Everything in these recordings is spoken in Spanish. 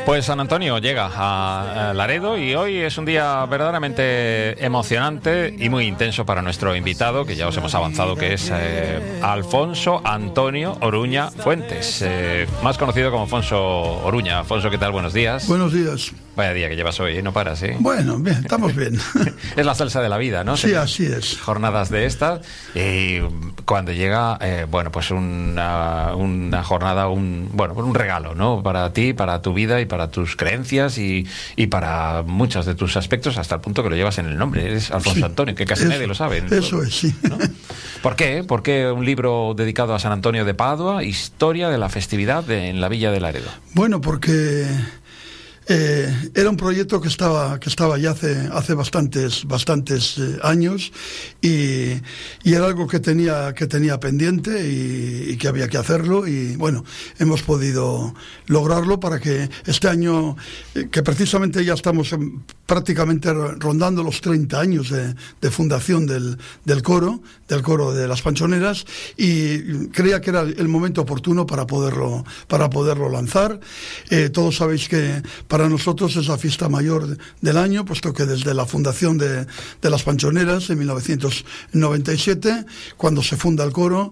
Pues San Antonio llega a Laredo y hoy es un día verdaderamente emocionante y muy intenso para nuestro invitado, que ya os hemos avanzado que es Alfonso Antonio Oruña Fuentes, más conocido como Afonso Oruña. Alfonso, ¿qué tal? Buenos días. Buenos días. Vaya día que llevas hoy, no paras, ¿eh? Bueno, bien, estamos bien. Es la salsa de la vida, ¿no? Sí, así es. Jornadas de estas, y cuando llega, bueno, pues una jornada, un regalo, ¿no? Para ti, para tu vida y para tus creencias y para muchos de tus aspectos, hasta el punto que lo llevas en el nombre. Eres Alfonso Antonio, que casi nadie lo sabe. Eso es, sí. ¿No? ¿Por qué? ¿Por qué un libro dedicado a San Antonio de Padua, historia de la festividad en la Villa de Laredo? Bueno, porque era un proyecto que estaba ya hace bastantes años y era algo que tenía pendiente y que había que hacerlo, y bueno, hemos podido lograrlo para que este año, que precisamente ya estamos prácticamente rondando los 30 años de fundación del coro de las Panchoneras, y creía que era el momento oportuno para poderlo lanzar. Todos sabéis que para nosotros es la fiesta mayor del año, puesto que desde la fundación de las Panchoneras en 1997, cuando se funda el coro,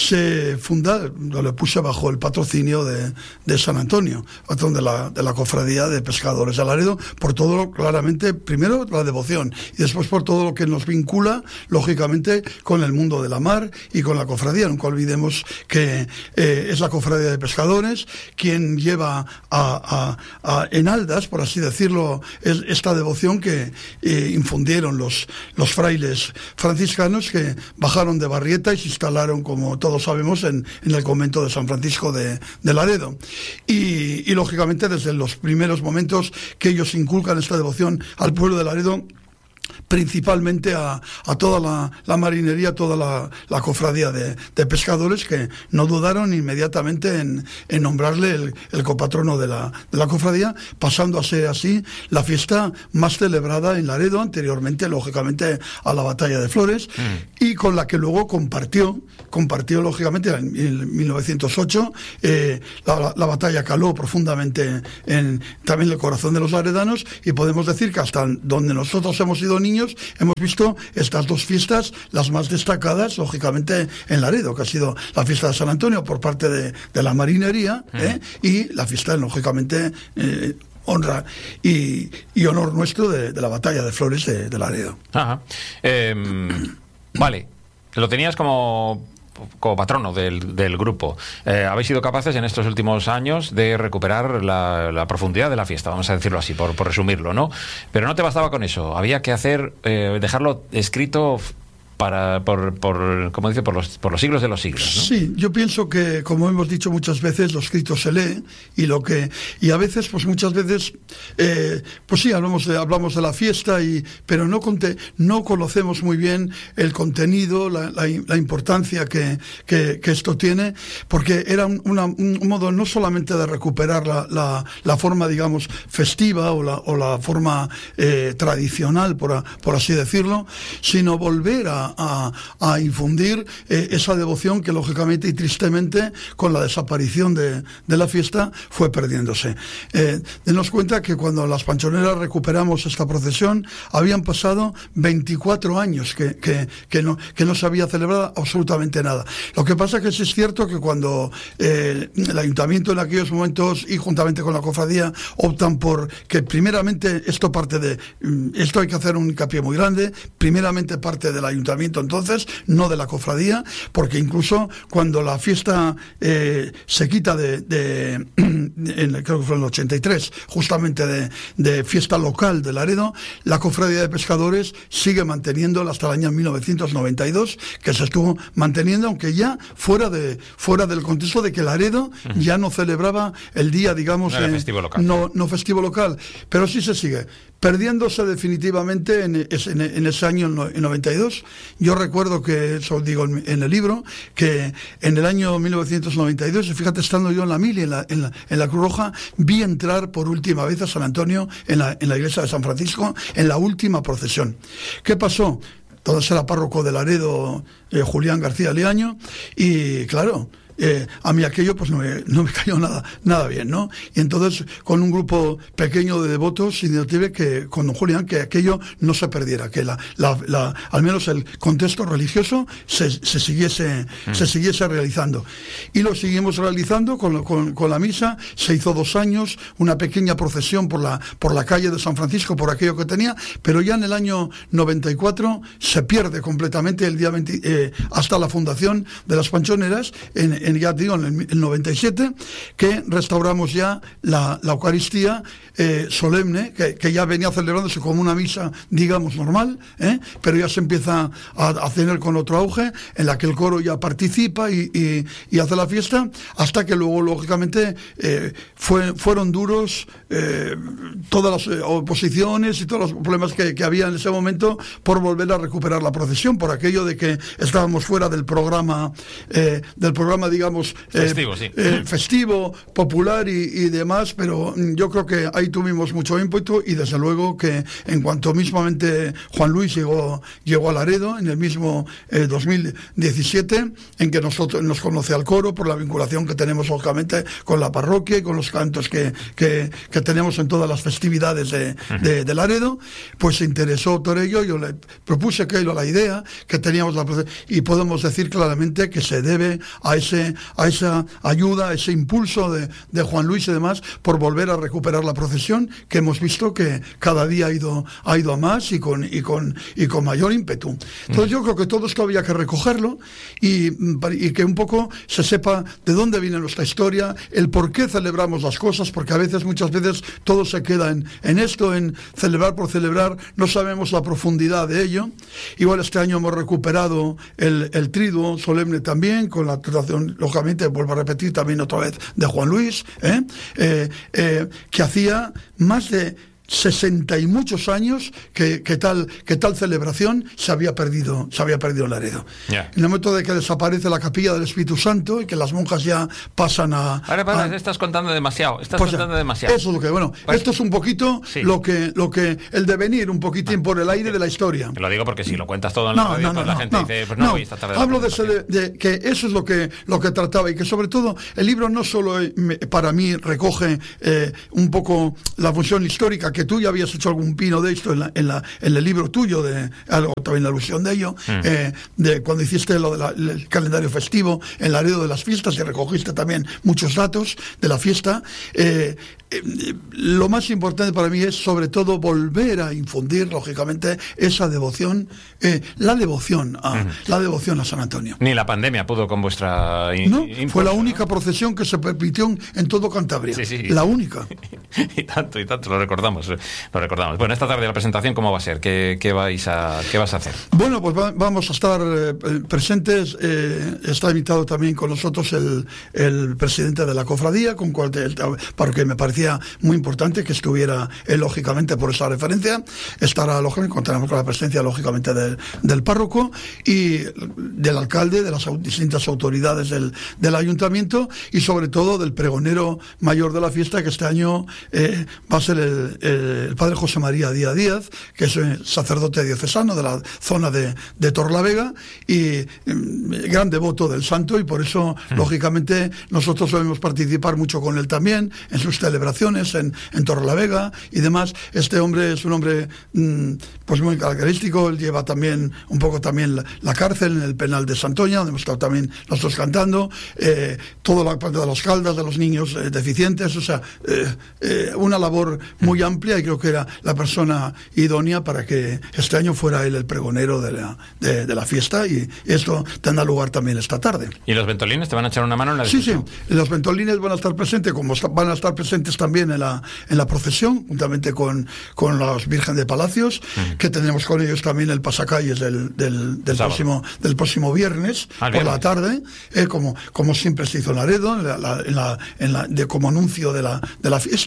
lo le puse bajo el patrocinio de San Antonio, patrón de la Cofradía de Pescadores de Laredo, por todo, claramente, primero la devoción y después por todo lo que nos vincula, lógicamente, con el mundo de la mar y con la cofradía. Nunca olvidemos que es la Cofradía de Pescadores quien lleva en aldas, por así decirlo, esta devoción que infundieron los frailes franciscanos, que bajaron de Barrieta y se instalaron, como todos sabemos, en el convento de San Francisco de Laredo. Y lógicamente, desde los primeros momentos que ellos inculcan esta devoción al pueblo de Laredo, principalmente a toda la marinería, toda la cofradía de pescadores, que no dudaron inmediatamente en nombrarle el copatrono de la cofradía, pasando a ser así la fiesta más celebrada en Laredo, anteriormente, lógicamente, a la Batalla de Flores, y con la que luego compartió lógicamente en 1908. La batalla caló profundamente también el corazón de los laredanos, y podemos decir que hasta donde nosotros hemos sido niños hemos visto estas dos fiestas, las más destacadas, lógicamente, en Laredo, que ha sido la fiesta de San Antonio por parte de la marinería, y la fiesta, lógicamente, honra y honor nuestro de la Batalla de Flores de Laredo. Ajá. Vale, lo tenías como patrono del grupo. Habéis sido capaces en estos últimos años de recuperar la profundidad de la fiesta, vamos a decirlo así, por resumirlo, ¿no? Pero no te bastaba con eso, había que dejarlo escrito como dice, por los siglos de los siglos, ¿no? Sí, yo pienso que, como hemos dicho muchas veces, lo escrito se lee, y a veces, pues muchas veces, pues sí, hablamos de la fiesta, pero no conocemos muy bien el contenido, la importancia que esto tiene, porque era un modo no solamente de recuperar la forma, digamos, festiva o la forma tradicional, por así decirlo, sino volver a infundir esa devoción que, lógicamente y tristemente, con la desaparición de la fiesta, fue perdiéndose. Denos cuenta que cuando las Panchoneras recuperamos esta procesión, habían pasado 24 años que no se había celebrado absolutamente nada. Lo que pasa que sí es cierto que cuando el ayuntamiento en aquellos momentos, y juntamente con la cofradía, optan por que primeramente esto hay que hacer un hincapié muy grande, primeramente parte del ayuntamiento, entonces, no de la cofradía, porque incluso cuando la fiesta se quita creo que fue en el 83, justamente de fiesta local de Laredo, la Cofradía de Pescadores sigue manteniéndola hasta el año 1992, que se estuvo manteniendo, aunque ya fuera del contexto de que Laredo ya no celebraba el día, digamos, festivo local. No festivo local, pero sí se sigue perdiéndose definitivamente en ese año, en 92. Yo recuerdo que, eso digo en el libro, que en el año 1992, y fíjate, estando yo en la mili, en la Cruz Roja, vi entrar por última vez a San Antonio en la iglesia de San Francisco, en la última procesión. ¿Qué pasó? Entonces era párroco de Laredo, Julián García Liaño, y claro, a mí aquello pues no me cayó nada bien, ¿no? Y entonces, con un grupo pequeño de devotos, iniciative que con don Julián, que aquello no se perdiera, que al menos el contexto religioso se siguiese realizando. Y lo seguimos realizando con la misa. Se hizo 2 años, una pequeña procesión por la calle de San Francisco, por aquello que tenía, pero ya en el año 94 se pierde completamente el día 20, hasta la fundación de las Panchoneras, ya digo, en el 97, que restauramos ya la Eucaristía solemne, que ya venía celebrándose como una misa, digamos, normal, pero ya se empieza a hacer con otro auge, en la que el coro ya participa y hace la fiesta, hasta que luego, lógicamente, fueron duros todas las oposiciones y todos los problemas que había en ese momento por volver a recuperar la procesión, por aquello de que estábamos fuera del programa, digamos, festivo, popular y demás, pero yo creo que ahí tuvimos mucho ímpetu, y desde luego que en cuanto mismamente Juan Luis llegó a Laredo en el mismo 2017, en que nos conoce al coro por la vinculación que tenemos lógicamente con la parroquia y con los cantos que tenemos en todas las festividades de Laredo, pues se interesó por ello. Yo le propuse que la idea que teníamos y podemos decir claramente que se debe a esa ayuda, a ese impulso de Juan Luis y demás, por volver a recuperar la procesión, que hemos visto que cada día ha ido a más y con mayor ímpetu. Entonces yo creo que todo esto había que recogerlo y que un poco se sepa de dónde viene nuestra historia, el por qué celebramos las cosas, porque muchas veces todo se queda en esto, en celebrar por celebrar, no sabemos la profundidad de ello. Igual este año hemos recuperado el triduo solemne también, con la traducción, lógicamente, vuelvo a repetir también otra vez, de Juan Luis, que hacía más de 60 y muchos años que tal celebración se había perdido en Laredo. En el momento de que desaparece la capilla del Espíritu Santo y que las monjas ya pasan Ahora estás contando demasiado. Eso es lo que, esto es un poquito lo que el devenir, un poquitín por el aire de la historia. Te lo digo porque si lo cuentas todo en la radio, pues la gente dice, pues no voy esta tarde. Hablo de que eso es lo que trataba, y que sobre todo el libro no solo para mí recoge un poco la función histórica, que tú ya habías hecho algún pino de esto en el libro tuyo, también la alusión de ello, de cuando hiciste el calendario festivo en Laredo de las fiestas, y recogiste también muchos datos de la fiesta. Lo más importante para mí es sobre todo volver a infundir, lógicamente, esa devoción, la devoción a San Antonio. Ni la pandemia pudo con vuestra fue la única procesión que se permitió en todo Cantabria. Sí. La única. y tanto, lo recordamos. Bueno, esta tarde la presentación, ¿cómo va a ser? ¿Qué vas a hacer? Bueno, pues vamos a estar presentes. Está invitado también con nosotros el presidente de la cofradía, porque me parecía muy importante que estuviera él, lógicamente, por esa referencia. Estará, lógicamente, contaremos con la presencia, lógicamente, del párroco y del alcalde, de las distintas autoridades del ayuntamiento, y sobre todo del pregonero mayor de la fiesta, que este año va a ser el padre José María Díaz, que es sacerdote diocesano de la zona de Torlavega y gran devoto del santo, y por eso, lógicamente, nosotros debemos participar mucho con él también en sus celebraciones en Torlavega y demás. Este hombre es un hombre pues muy característico. Él lleva también un poco también la cárcel en el penal de Santoña, donde hemos estado también nosotros cantando, toda la parte de las caldas de los niños deficientes, o sea, una labor muy amplia, y creo que era la persona idónea para que este año fuera él el pregonero de la fiesta, y esto tendrá lugar también esta tarde. ¿Y los ventolines te van a echar una mano en la discusión? Sí, los ventolines van a estar presentes, como van a estar presentes también en la procesión, juntamente con los Virgen de Palacios, que tenemos con ellos también el pasacalles del próximo viernes por la tarde, como siempre se hizo en Laredo, como anuncio de la fiesta.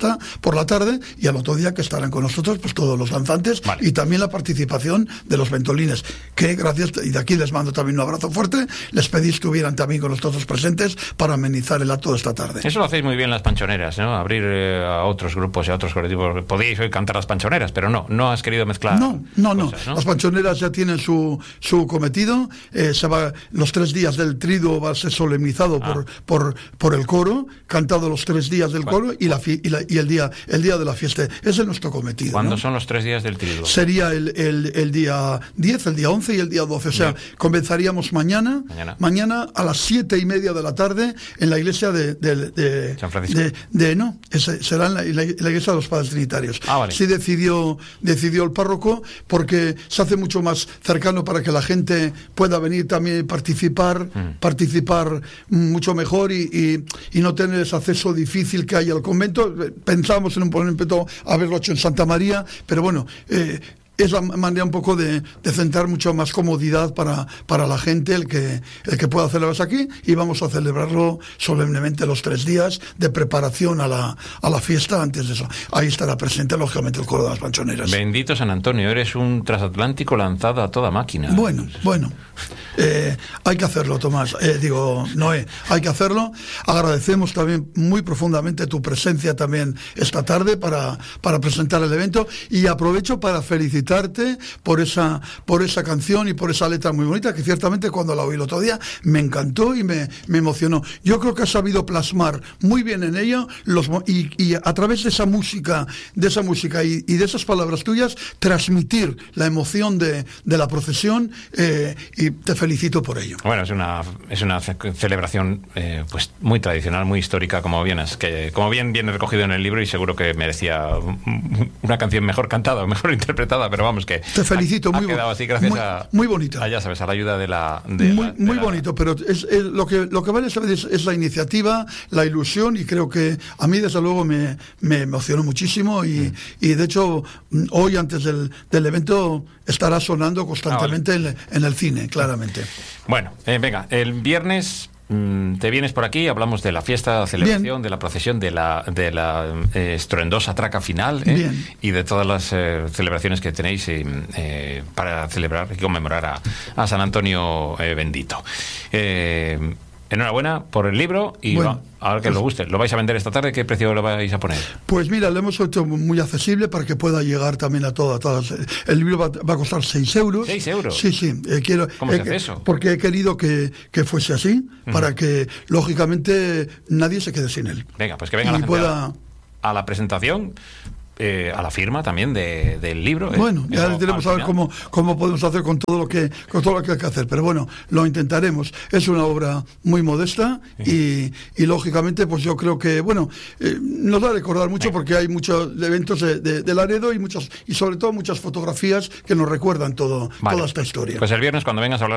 fiesta por la tarde, y al otro día que estarán con nosotros pues todos los danzantes, vale. Y también la participación de los ventolines, que gracias, y de aquí les mando también un abrazo fuerte, les pedí que estuvieran también con nosotros presentes para amenizar el acto de esta tarde. Eso lo hacéis muy bien las panchoneras, ¿no? Abrir a otros grupos y a otros colectivos. Podéis hoy cantar las panchoneras, pero no has querido mezclar cosas, ¿no? Las panchoneras ya tienen su cometido. Los 3 días del triduo va a ser solemnizado por el coro, cantado los 3 días del coro, y el día de la fiesta. Ese es nuestro cometido. ¿Cuándo son los 3 días del triduo? Sería el día 10, el día 11 y el día 12. O sea, comenzaríamos mañana a las 7:30 de la tarde en la iglesia de San Francisco. Será en la iglesia de los Padres Trinitarios. Vale. Sí decidió el párroco, porque se hace mucho más cercano para que la gente pueda venir también participar mucho mejor y no tener ese acceso difícil que hay al convento. Pensábamos en un momento haberlo hecho en Santa María, pero bueno, es la manera un poco de centrar mucho más comodidad para la gente el que pueda celebrarse aquí, y vamos a celebrarlo solemnemente los 3 días de preparación a la fiesta. Antes de eso, ahí estará presente lógicamente el coro de las panchoneras. Bendito San Antonio, eres un transatlántico lanzado a toda máquina. Bueno, hay que hacerlo, Tomás, Noé, hay que hacerlo. Agradecemos también muy profundamente tu presencia también esta tarde para presentar el evento, y aprovecho para felicitarte por esa canción y por esa letra muy bonita, que ciertamente cuando la oí el otro día me encantó y me emocionó. Yo creo que has sabido plasmar muy bien en ello y a través de esa música y de esas palabras tuyas transmitir la emoción de la procesión, y te felicito por ello. Bueno, es una celebración pues muy tradicional, muy histórica, como bien viene recogido en el libro, y seguro que merecía una canción mejor cantada o mejor interpretada, pero vamos, que te felicito, ha quedado así gracias muy bonita. Ya sabes, a la ayuda de la bonito, pero lo que vale es la iniciativa, la ilusión, y creo que a mí desde luego me emocionó muchísimo, y de hecho hoy antes del evento estará sonando constantemente en el cine, claramente. Bueno, venga, el viernes te vienes por aquí, hablamos de la fiesta, la celebración, bien, de la procesión, de la estruendosa traca final, y de todas las celebraciones que tenéis para celebrar y conmemorar a San Antonio bendito. Enhorabuena por el libro, y ahora que os guste, ¿lo vais a vender esta tarde? ¿Qué precio lo vais a poner? Pues mira, lo hemos hecho muy accesible para que pueda llegar también a todas. El libro va a costar 6 euros. ¿6 euros? Sí. ¿Cómo se hace eso? Porque he querido que fuese así, para que, lógicamente, nadie se quede sin él. Venga, pues que venga la gente a la presentación, a la firma también del libro. Bueno, ya tenemos a ver cómo podemos hacer con todo lo que hay que hacer, pero bueno, lo intentaremos. Es una obra muy modesta, y lógicamente pues yo creo que nos va a recordar mucho, porque hay muchos eventos de Laredo y sobre todo muchas fotografías que nos recuerdan toda esta historia. Pues el viernes, cuando vengas a hablar